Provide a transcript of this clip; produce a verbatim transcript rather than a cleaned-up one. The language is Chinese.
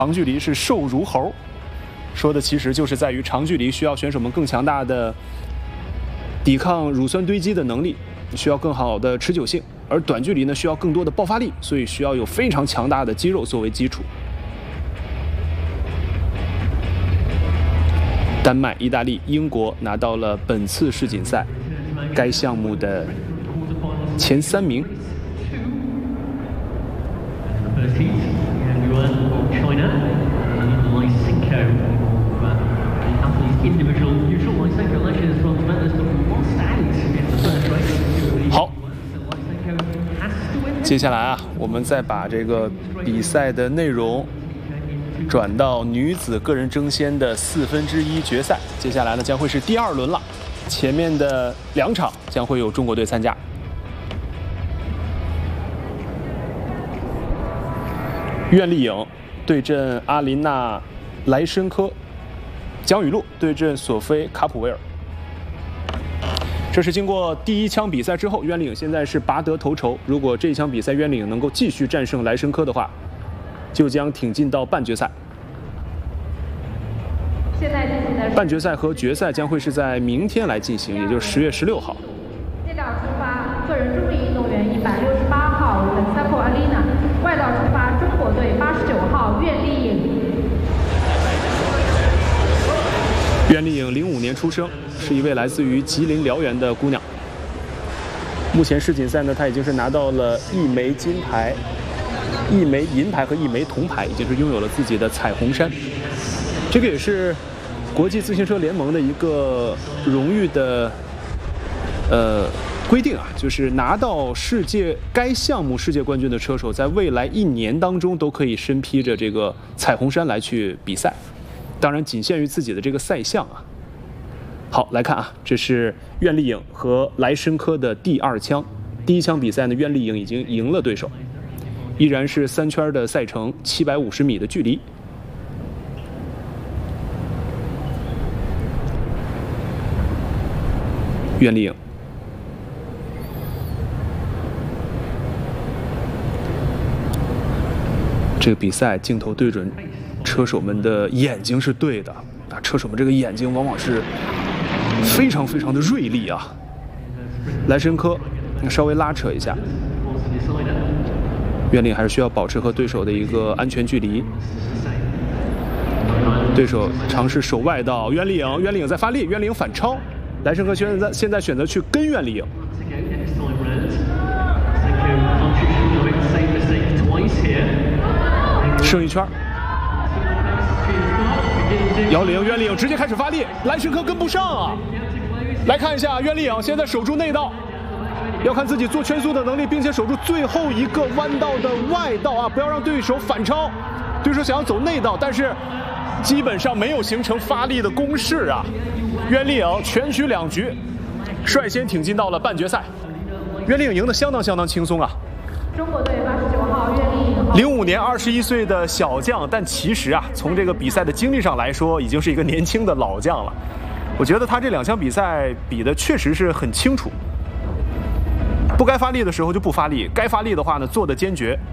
长距离是瘦如猴，说的其实就是在于长距离需要选手们更强大的抵抗乳酸堆积的能力，需要更好的持久性，而短距离呢需要更多的爆发力，所以需要有非常强大的肌肉作为基础。丹麦、意大利、英国拿到了本次世锦赛该项目的前三名。 好，接下来啊，我们再把这个比赛的内容转到女子个人争先的四分之一决赛。接下来呢，将会是第二轮了，前面的两场将会有中国队参加。 苑丽颖对阵阿琳娜·莱申科，蒋雨露对阵索菲·卡普维尔。这是经过第一枪比赛之后，苑丽颖现在是拔得头筹。如果这一枪比赛苑丽颖能够继续战胜莱申科的话，就将挺进到半决赛。 现在进行的半决赛和决赛将会是在明天来进行，也就是十月十六号。 内道出发，个人重力运动员一百六十八号本萨库阿丽娜。 外道出发，中国队八十九号苑丽颖。 苑丽颖零五年出生，是一位来自于吉林辽源的姑娘。目前世锦赛呢，她已经是拿到了一枚金牌、一枚银牌和一枚铜牌，已经是拥有了自己的彩虹衫。这个也是国际自行车联盟的一个荣誉的，呃。 规定啊，就是拿到世界该项目世界冠军的车手，在未来一年当中都可以身披着这个彩虹衫来去比赛，当然仅限于自己的这个赛项啊。好，来看啊，这是苑丽颖和莱申科的第二枪。第一枪比赛呢，苑丽颖已经赢了对手，依然是三圈的赛程，七百五十米的距离。苑丽颖。 这个比赛镜头对准车手们的眼睛是对的啊，车手们这个眼睛往往是非常非常的锐利啊。莱申科稍微拉扯一下，苑丽还是需要保持和对手的一个安全距离。对手尝试手外道，苑丽颖，苑丽颖在发力，苑丽颖反超，莱申科现在现在选择去跟苑丽颖。 剩一圈，姚玲、苑丽颖直接开始发力，莱申科跟不上啊！来看一下苑丽颖现在守住内道，要看自己做圈速的能力，并且守住最后一个弯道的外道啊，不要让对手反超。对手想要走内道，但是基本上没有形成发力的攻势啊。苑丽颖全取两局，率先挺进到了半决赛。苑丽颖赢得相当相当轻松啊！ 中国队八十九号苑丽颖。 零五年二十一岁的小将，但其实啊，从这个比赛的经历上来说，已经是一个年轻的老将了。我觉得他这两场比赛比的确实是很清楚，不该发力的时候就不发力，该发力的话呢，做的坚决。